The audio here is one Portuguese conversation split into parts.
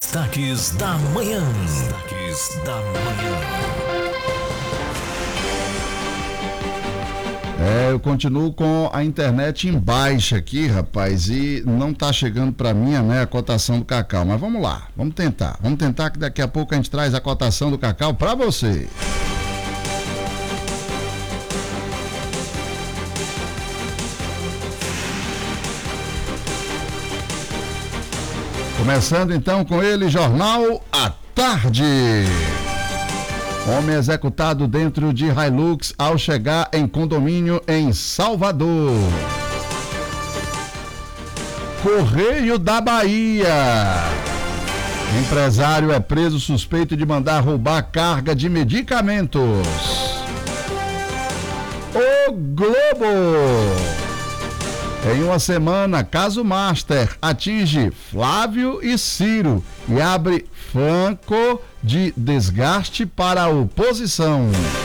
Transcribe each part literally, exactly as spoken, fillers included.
Destaques da manhã. Destaques da manhã. É, eu continuo com a internet em baixa aqui, rapaz, e não tá chegando para mim, né, a cotação do cacau. Mas vamos lá, vamos tentar. Vamos tentar que daqui a pouco a gente traz a cotação do cacau para você. Começando então com ele, Jornal à Tarde. Homem executado dentro de Hilux ao chegar em condomínio em Salvador. Correio da Bahia. Empresário é preso suspeito de mandar roubar carga de medicamentos. O Globo. Em uma semana, caso Master atinge Flávio e Ciro e abre flanco de desgaste para a oposição.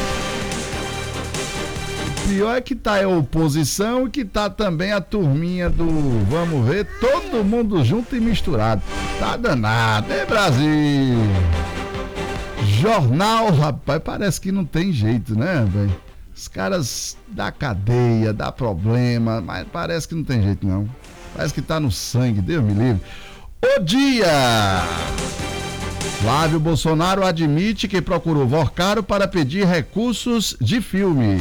O pior é que tá a oposição e que tá também a turminha do Vamos Ver, todo mundo junto e misturado. Tá danado, é Brasil. Jornal, rapaz, parece que não tem jeito, né, velho? Os caras dá cadeia, dá problema, mas parece que não tem jeito não. Parece que tá no sangue, Deus me livre. O Dia! Flávio Bolsonaro admite que procurou Vorcaro para pedir recursos de filme.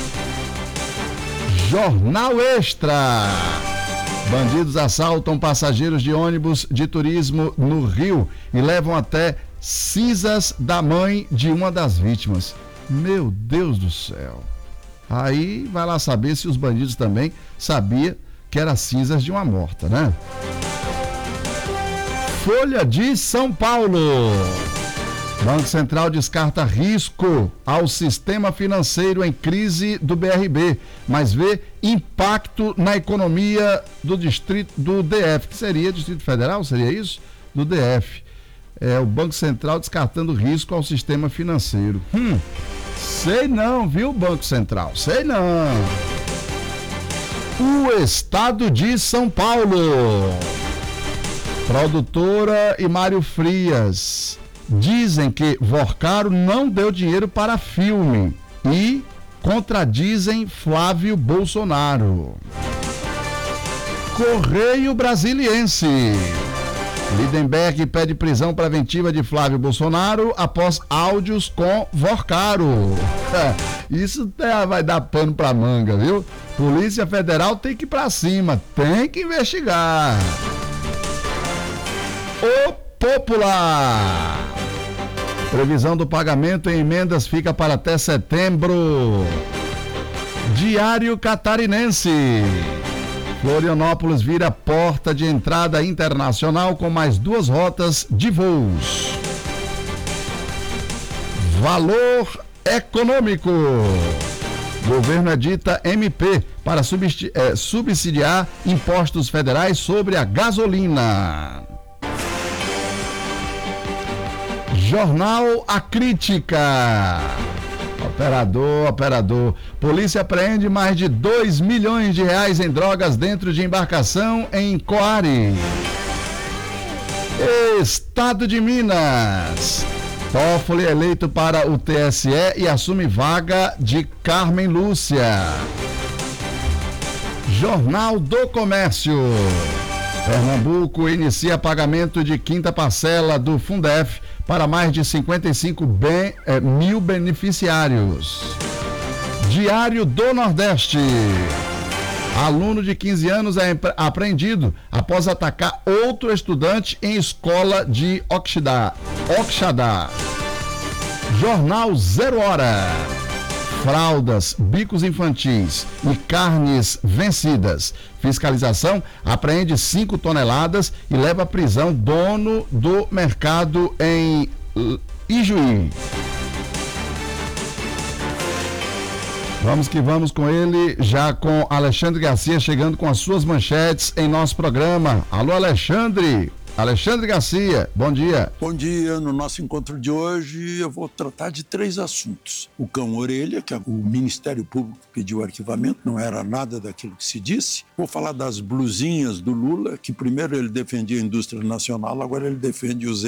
Jornal Extra! Bandidos assaltam passageiros de ônibus de turismo no Rio e levam até cinzas da mãe de uma das vítimas. Meu Deus do céu. Aí vai lá saber se os bandidos também sabiam que era cinzas de uma morta, né? Folha de São Paulo. Banco Central descarta risco ao sistema financeiro em crise do B R B, mas vê impacto na economia do distrito do D F, que seria Distrito Federal, seria isso? Do D F. É o Banco Central descartando risco ao sistema financeiro. Hum, sei não, viu, Banco Central? Sei não. O Estado de São Paulo. Produtora e Mário Frias dizem que Vorcaro não deu dinheiro para filme e contradizem Flávio Bolsonaro. Correio Brasiliense. Lindenberg pede prisão preventiva de Flávio Bolsonaro após áudios com Vorcaro. Isso vai dar pano pra manga, viu? Polícia Federal tem que ir pra cima, tem que investigar. O Popular. Previsão do pagamento em emendas fica para até setembro. Diário Catarinense. Florianópolis vira porta de entrada internacional com mais duas rotas de voos. Valor Econômico. Governo edita M P para subsidiar impostos federais sobre a gasolina. Jornal A Crítica. Operador, operador. Polícia apreende mais de dois milhões de reais em drogas dentro de embarcação em Coari. Estado de Minas. Toffoli é eleito para o T S E e assume vaga de Carmen Lúcia. Jornal do Comércio. Pernambuco inicia pagamento de quinta parcela do Fundef para mais de cinquenta e cinco ben, eh, mil beneficiários. Diário do Nordeste. Aluno de quinze anos é apreendido após atacar outro estudante em escola de Oxidá. Oxadá. Jornal Zero Hora. Fraldas, bicos infantis e carnes vencidas. Fiscalização apreende cinco toneladas e leva à prisão dono do mercado em Ijuí. Vamos que vamos com ele, já com Alexandre Garcia chegando com as suas manchetes em nosso programa. Alô, Alexandre! Alexandre Garcia, bom dia. Bom dia. No nosso encontro de hoje eu vou tratar de três assuntos. O cão-orelha, que o Ministério Público pediu arquivamento, não era nada daquilo que se disse. Vou falar das blusinhas do Lula, que primeiro ele defendia a indústria nacional, agora ele defende os